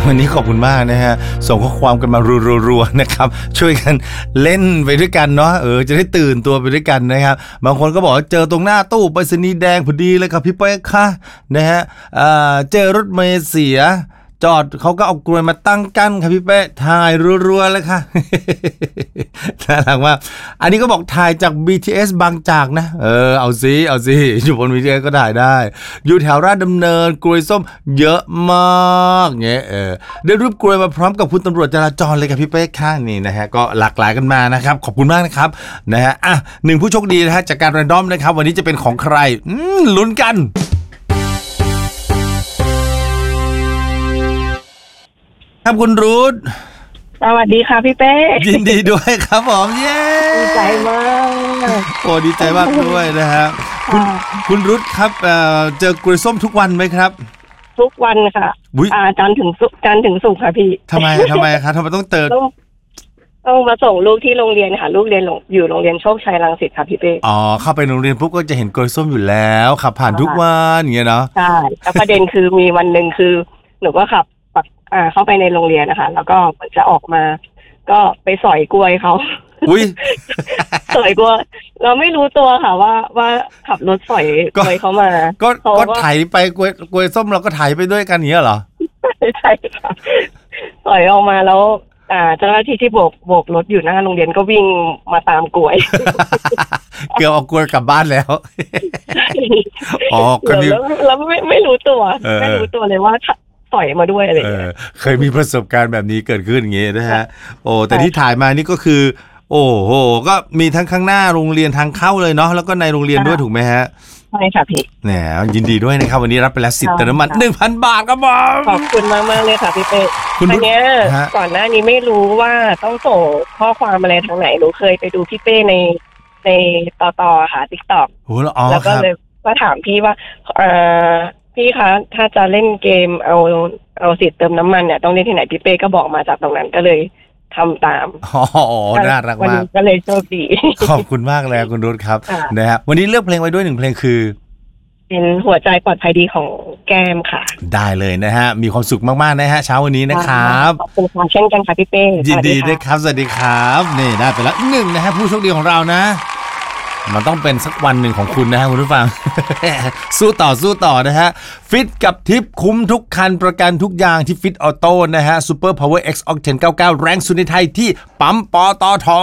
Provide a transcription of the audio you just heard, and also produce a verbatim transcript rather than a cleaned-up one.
วันนี้ขอบคุณมากนะฮะส่งข้อความกันมารัวๆนะครับช่วยกันเล่นไปด้วยกันเนาะเออจะได้ตื่นตัวไปด้วยกันนะครับบางคนก็บอกว่าเจอตรงหน้าตู้ไปรษณีย์แดงพอดีเลยครับพี่เป๊กค่ะนะฮะเจอรถเมล์เสียจอดเขาก็เอากลวยมาตั้งกั้นครับพี่เป๊ะถ่ายรัวๆเลยค่ะน่ารักมากอันนี้ก็บอกถ่ายจาก บี ที เอส บางจากนะเออเอาซิเอาซิอยู่บน บี ที เอส ก็ถ่ายได้อยู่แถวราชดำเนินกลวยส้มเยอะมากเงี้ยเออได้รูปกลวยมาพร้อมกับคุณตำรวจจราจรเลยครับพี่เป๊ะค่ะนี่นะฮะก็หลากหลายกันมานะครับขอบคุณมากนะครับนะฮะอ่ะหนึ่งผู้โชคดีนะฮะจากการแรนดอมนะครับวันนี้จะเป็นของใครอืมลุ้นกันครับคุณรูทสวัสดีค่ะพี่เป้ยินดีด้วยครับผมเย้ดีใจมากโอ้ดีใจมากด้วยนะฮะคุณคุณรูทครับเอ่อเจอกล้วยส้มทุกวันไหมครับทุกวันค่ะอ่าจันทร์ถึงศุกร์จันทร์ถึงศุกร์ค่ะพี่ทำไมทำไมครับทำไมต้องเติมต้องมาส่งลูกที่โรงเรียนค่ะลูกเรียนอยู่โรงเรียนโชคชัยรังสิตค่ะพี่เป้อ๋อเข้าไปโรงเรียนปุ๊บก็จะเห็นกล้วยส้มอยู่แล้วขับผ่านทุกวันอย่างเงี้ยเนาะใช่แล้วประเด็นคือมีวันนึงคือหนูก็ขับอ่าเข้าไปในโรงเรียนนะคะแล้วก็มันจะออกมาก็ไปสอยกล้วยเขาอุ้ยสอยกล้วยเราไม่รู้ตัวค่ะว่าว่าขับรถสอยกล้วยเขามาก็ก็ไถไปกล้วยกล้วยส้มเราก็ไถไปด้วยกันอย่างเงี้ยเหรอใช่ค่ะสอยออกมาแล้วอ่าเจ้าหน้าที่ที่โบกโบกรถอยู่หน้าโรงเรียนก็วิ่งมาตามกล้วยเกือบเอากล้วยกลับบ้านแล้วอ๋อแล้วแล้วไม่ไม่รู้ตัวไม่รู้ตัวเลยว่าสอยมาด้วยอะไรอย่างเงี้ยเคยมีประสบการณ์แบบนี้เกิดขึ้นอย่างเงี้ยนะฮะโอ้แต่ที่ถ่ายมานี่ก็คือโอ้โหก็มีทั้งข้างหน้าโรงเรียนทางเข้าเลยเนาะแล้วก็ในโรงเรียนด้วยถูกไหมฮะใช่ค่ะพี่แหมยินดีด้วยนะครับวันนี้รับไปแล้วสิทธิ์เติมน้ำมัน หนึ่งพัน บาทครับผมขอบคุณมากมากเลยค่ะพี่เป้อันเนี้ยก่อนหน้านี้ไม่รู้ว่าต้องส่งข้อความอะไรทางไหนหนูเคยไปดูพี่เป้ในในต่อต่อค่ะ TikTok แล้วก็เลยมาถามพี่ว่าเอ่อพี่คะถ้าจะเล่นเกมเอาเอาสิทธิ์เติมน้ำมันเนี่ยต้องเล่นที่ไหนพี่เป้ก็บอกมาจากตรงนั้นก็เลยทำตามอ๋อน่ารักมากก็เลยโชคดีขอบคุณมากเลยคุณรุธครับนะฮะวันนี้เลือกเพลงไว้ด้วยหนึ่งเพลงคือเป็นหัวใจปลอดภัยดีของแก้มค่ะได้เลยนะฮะมีความสุขมากๆนะฮะเช้าวันนี้นะครับขอบคุณค่ะเช่นกันค่ะพี่เป้ยินดีด้วยครับสวัสดีครับนี่ได้ไปแล้วหนึ่งนะฮะผู้โชคดีของเรานะมันต้องเป็นสักวันหนึ่งของคุณนะฮะคุณผู้ฟัง สู้ต่อสู้ต่อนะฮะฟิตกับทิปคุ้มทุกคันประกันทุกอย่างที่ฟิตออโต้นะฮะซูเปอร์พาวเวอร์ X Octane เก้าสิบเก้าแรงสุดในไทยที่ปั๊มปตท